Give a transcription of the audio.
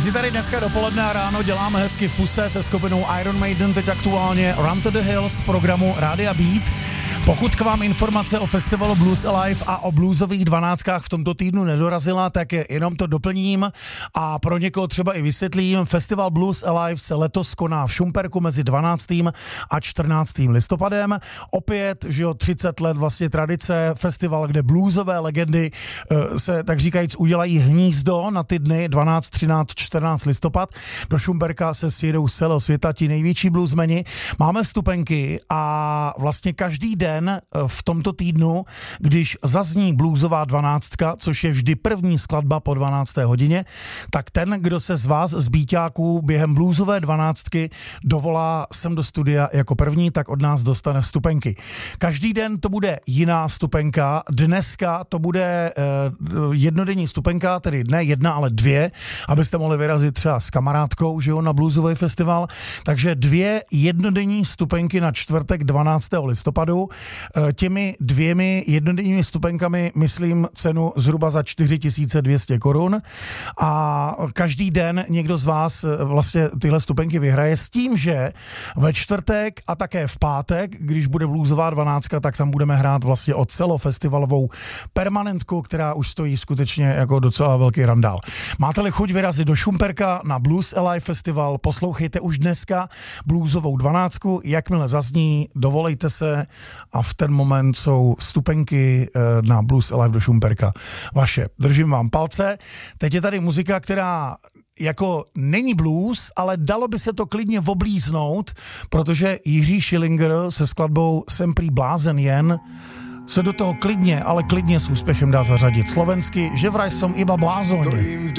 si tady dneska dopoledne a ráno děláme hezky v puse se skupinou Iron Maiden, teď aktuálně Run to the Hills z programu Rádia Beat. Pokud k vám informace o festivalu Blues Alive a o bluesových 12kách v tomto týdnu nedorazila, tak jenom to doplním a pro někoho třeba i vysvětlím. Festival Blues Alive se letos koná v Šumperku mezi 12. a 14. listopadem. Opět, že jo, 30 let vlastně tradice, festival, kde bluesové legendy se tak říkajíc udělají hnízdo na ty dny 12, 13, 14 listopad. Do Šumperka se sjedou z celého světa ti největší bluesmeni. Máme vstupenky a vlastně každý den v tomto týdnu, když zazní bluesová 12, což je vždy první skladba po 12. hodině, tak ten, kdo se z vás, z bíťáků, během bluesové 12 dovolá sem do studia jako první, tak od nás dostane vstupenky. Každý den to bude jiná vstupenka. Dneska to bude jednodenní vstupenka, tedy ne jedna, ale dvě, abyste mohli vyrazit třeba s kamarádkou, že jo, na bluesový festival. Takže 2 jednodenní vstupenky na čtvrtek 12. listopadu. Těmi 2 jednodenními vstupenkami myslím cenu zhruba za 4200 korun a každý den někdo z vás vlastně tyhle vstupenky vyhraje s tím, že ve čtvrtek a také v pátek, když bude bluesová 12, tak tam budeme hrát vlastně o celofestivalovou permanentku, která už stojí skutečně jako docela velký randál. Máte-li chuť vyrazit do Šumperka na Blues Alive festival, poslouchejte už dneska bluesovou 12, jakmile zazní, dovolejte se a v ten moment jsou vstupenky na Blues Alive do Šumperka vaše. Držím vám palce. Teď je tady muzika, která jako není blues, ale dalo by se to klidně oblíznout, protože Jiří Schillinger se skladbou Jsem prý blázen jen se do toho klidně, ale klidně s úspěchem dá zařadit. Slovensky, že vraj som iba blázon.